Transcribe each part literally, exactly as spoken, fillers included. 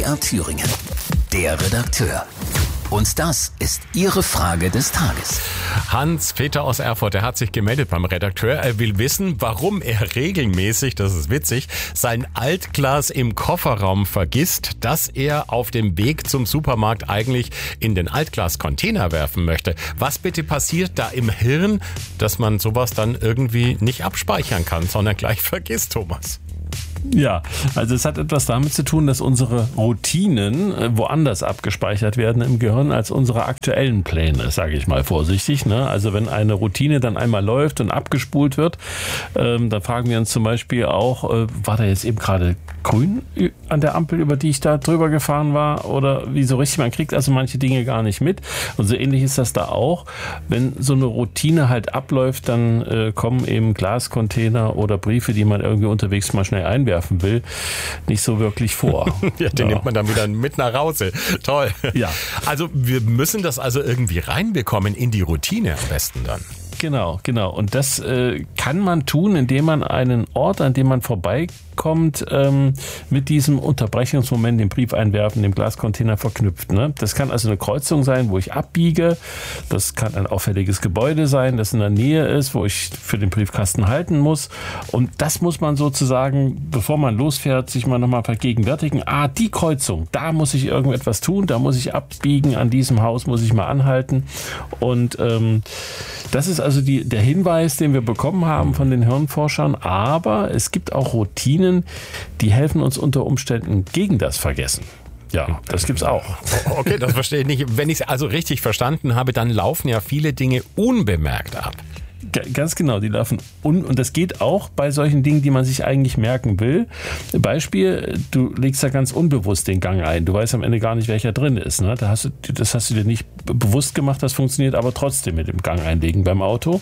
R Thüringen. Der Redakteur. Und das ist Ihre Frage des Tages. Hans-Peter aus Erfurt, der hat sich gemeldet beim Redakteur. Er will wissen, warum er regelmäßig, das ist witzig, sein Altglas im Kofferraum vergisst, das er auf dem Weg zum Supermarkt eigentlich in den Altglas-Container werfen möchte. Was bitte passiert da im Hirn, dass man sowas dann irgendwie nicht abspeichern kann, sondern gleich vergisst, Thomas? Ja, also es hat etwas damit zu tun, dass unsere Routinen woanders abgespeichert werden im Gehirn als unsere aktuellen Pläne, sage ich mal vorsichtig. Ne? Also wenn eine Routine dann einmal läuft und abgespult wird, ähm, dann fragen wir uns zum Beispiel auch, äh, war da jetzt eben gerade grün an der Ampel, über die ich da drüber gefahren war, oder wie so richtig? Man kriegt also manche Dinge gar nicht mit. Und so ähnlich ist das da auch. Wenn so eine Routine halt abläuft, dann äh, kommen eben Glascontainer oder Briefe, die man irgendwie unterwegs mal schnell einwerfen will, nicht so wirklich vor. Ja, den ja. nimmt man dann wieder mit nach Hause. Toll. Ja. Also wir müssen das also irgendwie reinbekommen in die Routine am besten dann. Genau, genau. Und das äh, kann man tun, indem man einen Ort, an dem man vorbeikommt, ähm, mit diesem Unterbrechungsmoment, dem Brief einwerfen, dem Glascontainer verknüpft. Ne? Das kann also eine Kreuzung sein, wo ich abbiege. Das kann ein auffälliges Gebäude sein, das in der Nähe ist, wo ich für den Briefkasten halten muss. Und das muss man sozusagen, bevor man losfährt, sich mal nochmal vergegenwärtigen. Ah, die Kreuzung, da muss ich irgendetwas tun, da muss ich abbiegen, an diesem Haus muss ich mal anhalten. Und ähm, das ist also die, der Hinweis, den wir bekommen haben von den Hirnforschern. Aber es gibt auch Routinen, die helfen uns unter Umständen gegen das Vergessen. Ja, das gibt's auch. Okay, das verstehe ich nicht. Wenn ich es also richtig verstanden habe, dann laufen ja viele Dinge unbemerkt ab. Ganz genau, die laufen un und das geht auch bei solchen Dingen, die man sich eigentlich merken will. Beispiel, du legst da ganz unbewusst den Gang ein. Du weißt am Ende gar nicht, welcher drin ist. Ne? Da hast du, das hast du dir nicht bewusst gemacht, das funktioniert aber trotzdem mit dem Gang einlegen beim Auto.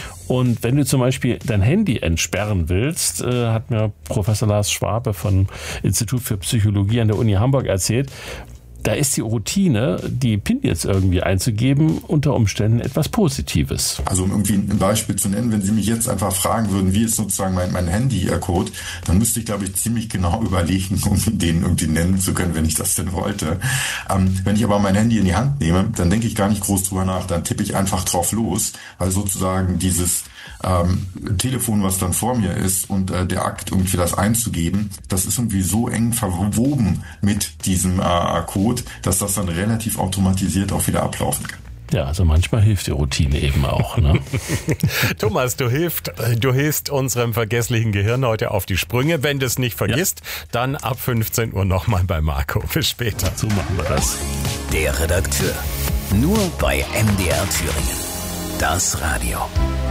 Und wenn du zum Beispiel dein Handy entsperren willst, äh, hat mir Professor Lars Schwabe vom Institut für Psychologie an der Uni Hamburg erzählt, da ist die Routine, die PIN jetzt irgendwie einzugeben, unter Umständen etwas Positives. Also um irgendwie ein Beispiel zu nennen, wenn Sie mich jetzt einfach fragen würden, wie ist sozusagen mein, mein Handy-Code, dann müsste ich, glaube ich, ziemlich genau überlegen, um den irgendwie nennen zu können, wenn ich das denn wollte. Ähm, wenn ich aber mein Handy in die Hand nehme, dann denke ich gar nicht groß drüber nach, dann tippe ich einfach drauf los, weil sozusagen dieses ähm, Telefon, was dann vor mir ist und äh, der Akt, irgendwie das einzugeben, das ist irgendwie so eng verwoben mit diesem äh, Code, dass das dann relativ automatisiert auch wieder ablaufen kann. Ja, also manchmal hilft die Routine eben auch. Ne? Thomas, du hilfst, du hilfst unserem vergesslichen Gehirn heute auf die Sprünge. Wenn du es nicht vergisst, ja. dann ab fünfzehn Uhr nochmal bei Marco. Bis später. So machen wir das. Der Redakteur. Nur bei M D R Thüringen. Das Radio.